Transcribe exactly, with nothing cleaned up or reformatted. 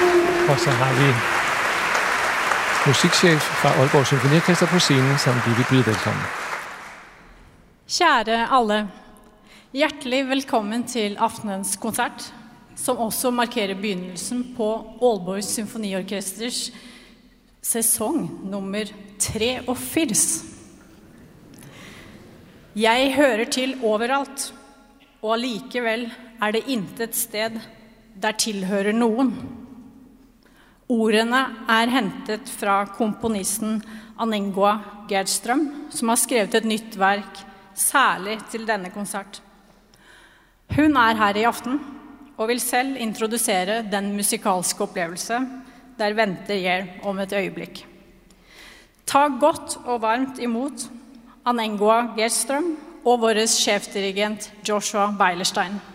Og så har vi musikchef fra Aalborg Symfoniorkester på scenen, som vi vil byde velkommen. Kjære alle, hjertelig velkommen til aftenens konsert, som også markerer begynnelsen på Aalborg Symfoniorkesters sesong nummer treogfirs. Jeg hører til overalt, og allikevel er det intet sted der tilhører noen. Ordene er hentet fra komponisten Anengua Gerdström, som har skrevet et nytt verk særlig til denne konsert. Hun er her i aften, og vil selv introdusere den musikalske opplevelse der venter jeg om et øyeblikk. Ta godt og varmt imot Anengua Gerdström og vår sjefdirigent Joshua Beilerstein.